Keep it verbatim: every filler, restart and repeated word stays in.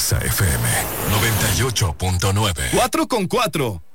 Exa F M noventa y ocho punto nueve. cuatro con cuatro.